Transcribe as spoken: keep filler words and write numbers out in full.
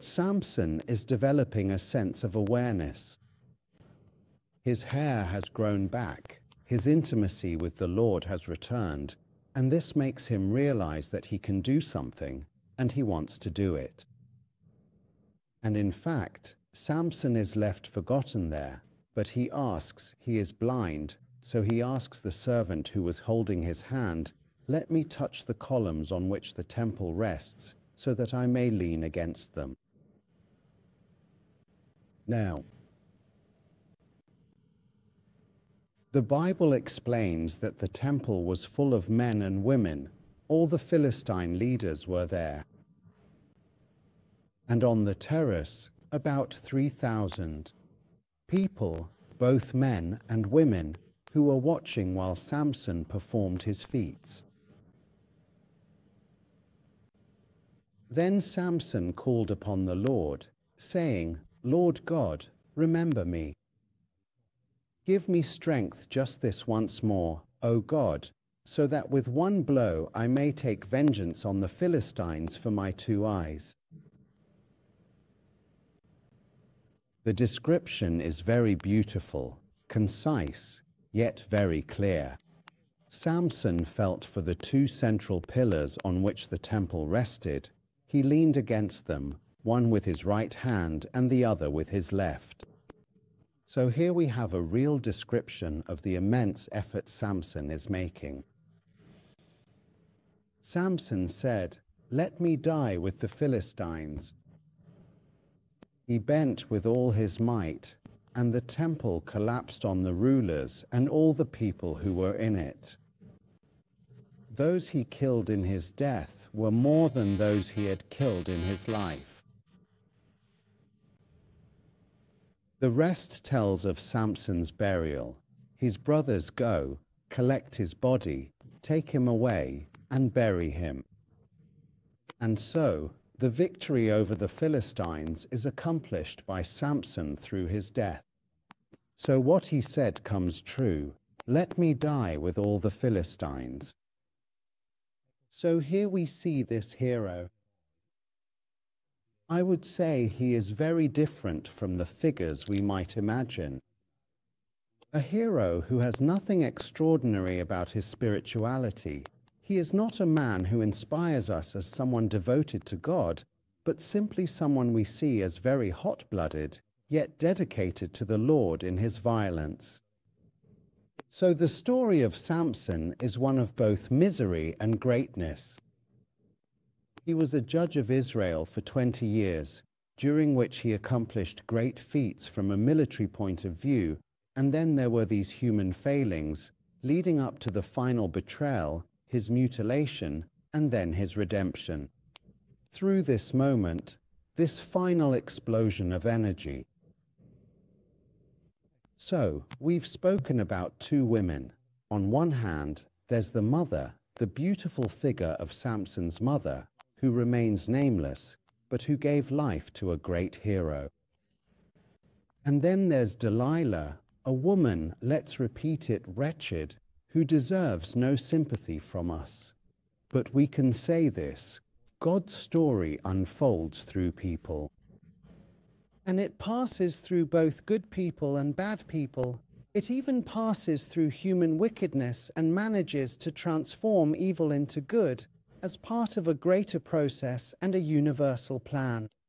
Samson is developing a sense of awareness. His hair has grown back, his intimacy with the Lord has returned, and this makes him realize that he can do something, and he wants to do it. And in fact, Samson is left forgotten there, but he asks, he is blind, so he asks the servant who was holding his hand, "Let me touch the columns on which the temple rests, so that I may lean against them." Now, the Bible explains that the temple was full of men and women. All the Philistine leaders were there. And on the terrace, about three thousand people, both men and women, who were watching while Samson performed his feats. Then Samson called upon the Lord, saying, "Lord God, remember me. Give me strength just this once more, O God, so that with one blow I may take vengeance on the Philistines for my two eyes." The description is very beautiful, concise, yet very clear. Samson felt for the two central pillars on which the temple rested. He leaned against them, one with his right hand and the other with his left. So here we have a real description of the immense effort Samson is making. Samson said, "Let me die with the Philistines." He bent with all his might, and the temple collapsed on the rulers and all the people who were in it. Those he killed in his death were more than those he had killed in his life. The rest tells of Samson's burial. His brothers go, collect his body, take him away, and bury him. And so, the victory over the Philistines is accomplished by Samson through his death. So what he said comes true, "Let me die with all the Philistines." So here we see this hero. I would say he is very different from the figures we might imagine. A hero who has nothing extraordinary about his spirituality. He is not a man who inspires us as someone devoted to God, but simply someone we see as very hot-blooded, yet dedicated to the Lord in his violence. So the story of Samson is one of both misery and greatness. He was a judge of Israel for twenty years, during which he accomplished great feats from a military point of view, and then there were these human failings, leading up to the final betrayal, his mutilation, and then his redemption. Through this moment, this final explosion of energy. So, we've spoken about two women. On one hand, there's the mother, the beautiful figure of Samson's mother, who remains nameless, but who gave life to a great hero. And then there's Delilah, a woman, let's repeat it, wretched, who deserves no sympathy from us. But we can say this, God's story unfolds through people. And it passes through both good people and bad people. It even passes through human wickedness and manages to transform evil into good as part of a greater process and a universal plan.